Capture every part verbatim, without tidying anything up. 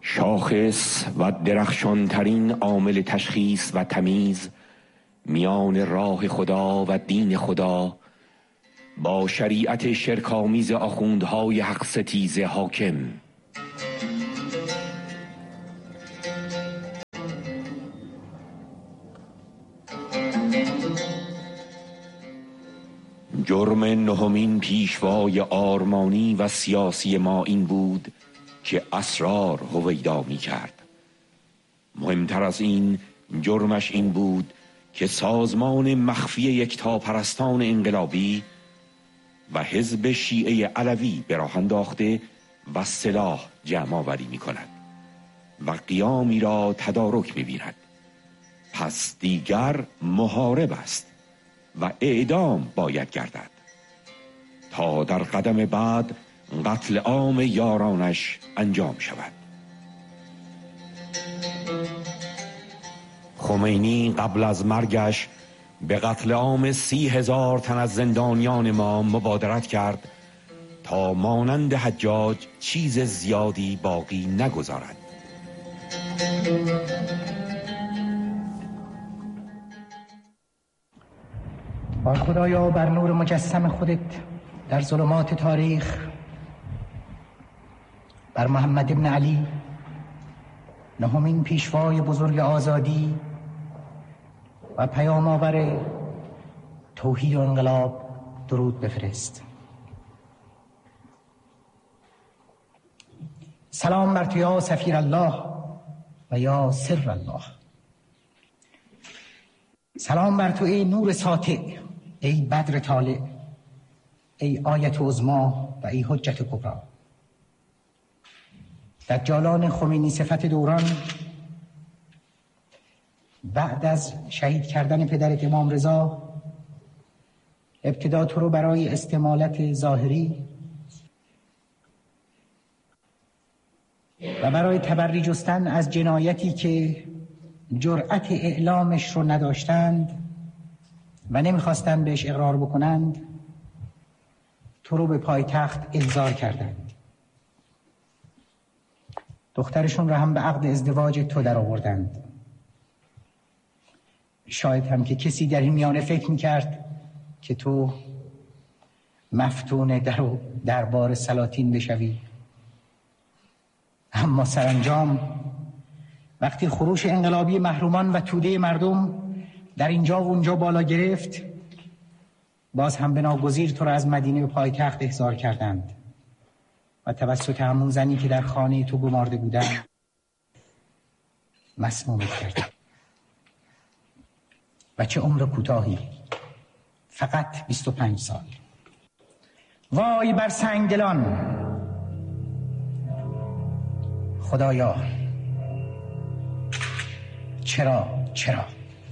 شاخص و درخشانترین عامل تشخیص و تمیز میان راه خدا و دین خدا با شریعت شرک‌آمیز آخوندهای حق ستیز حاکم. جرم نهمین پیشوای آرمانی و سیاسی ما این بود که اسرار هویدا می کرد. مهمتر از این جرمش این بود که سازمان مخفی یکتاپرستان انقلابی و حزب شیعه علوی به راه انداخته و سلاح جمع آوری می کند و قیامی را تدارک می بیند. پس دیگر محارب است و اعدام باید گردد تا در قدم بعد قتل عام یارانش انجام شود. خمینی قبل از مرگش به قتل عام سی هزار تن از زندانیان ما مبادرت کرد تا مانند حجاج چیز زیادی باقی نگذارد. با خدایا بر نور مجسم خودت در ظلمات تاریخ، بر محمد ابن علی نهمین پیشوای بزرگ آزادی و پیام آور توحید و انقلاب درود بفرست. سلام بر تو یا سفیر الله و یا سر الله. سلام بر تو ای نور ساطع، ای بدر طالع، ای آیت عظمی و ای حجت کبری. دجالان خمینی صفت دوران بعد از شهید کردن پدرت امام رضا ابتدا تو رو برای استمالت ظاهری و برای تبری جستن از جنایتی که جرأت اعلامش رو نداشتند و نمیخواستند بهش اقرار بکنند، تو رو به پایتخت احضار کردند. دخترشون رو هم به عقد ازدواج تو در آوردند. شاید هم که کسی در این میانه فکر میکرد که تو مفتون در و دربار سلاطین بشوی، اما سرانجام وقتی خروش انقلابی محرومان و توده مردم در اینجا و اونجا بالا گرفت، باز هم به ناگزیر تو را از مدینه به پایتخت احضار کردند و توسط همون زنی که در خانه تو گمارده بودند مسمومت کردند. و چه عمر کوتاهی، فقط بیست و پنج سال. وای بر سنگدلان. خدایا چرا چرا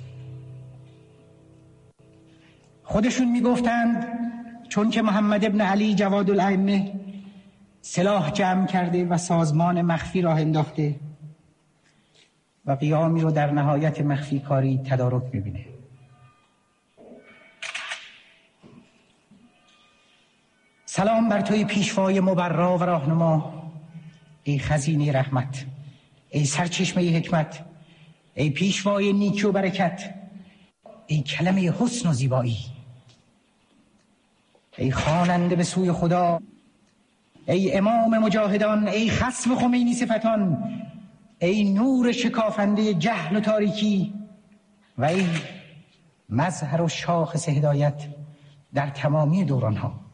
خودشون میگفتند چون که محمد ابن علی جواد الائمه سلاح جمع کرده و سازمان مخفی راه انداخته و قیامی رو در نهایت مخفی کاری تدارک میبینه. سلام بر توی پیشوای مبرا و راهنما، ای خزینه رحمت، ای سرچشمه حکمت، ای پیشوای نیکی و برکت، ای کلمه حسن و زیبایی، ای خواننده به سوی خدا، ای امام مجاهدان، ای خصم خمینی صفتان، ای نور شکافنده جهل و تاریکی و ای مظهر و شاخص هدایت در تمامی دورانها.